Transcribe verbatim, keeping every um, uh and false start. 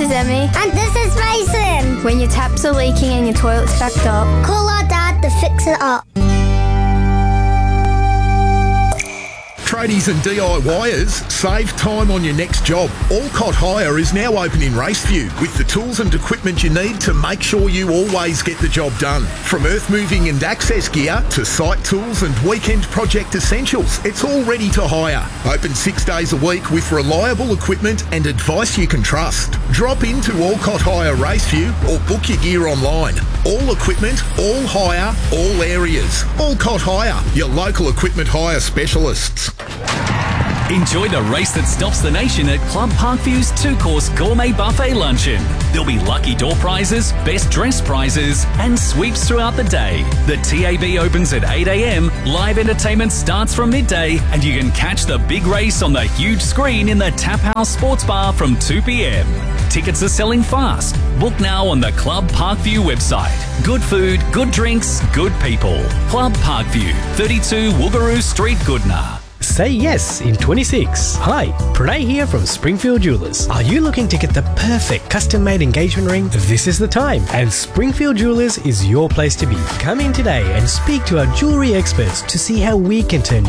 is Emmy. And this is Mason. When your taps are leaking and your toilet's backed up, call our dad to fix it up. Tradies and DIYers, save time on your next job. Alcott Hire is now open in Raceview with the tools and equipment you need to make sure you always get the job done. From earth moving and access gear to site tools and weekend project essentials, it's all ready to hire. Open six days a week with reliable equipment and advice you can trust. Drop into Alcott Hire Raceview or book your gear online. All equipment, all hire, all areas. Alcott Hire, your local equipment hire specialists. Enjoy the race that stops the nation at Club Parkview's two-course gourmet buffet luncheon. There'll be lucky door prizes, best dress prizes and sweeps throughout the day. The T A B opens at eight a m, live entertainment starts from midday and you can catch the big race on the huge screen in the Tap House Sports Bar from two p m. Tickets are selling fast. Book now on the Club Parkview website. Good food, good drinks, good people. Club Parkview, thirty-two Woogaroo Street, Goodna. Say yes in twenty-six. Hi, Pranay here from Springfield Jewelers. Are you looking to get the perfect custom-made engagement ring? This is the time, and Springfield Jewelers is your place to be. Come in today and speak to our jewellery experts to see how we can turn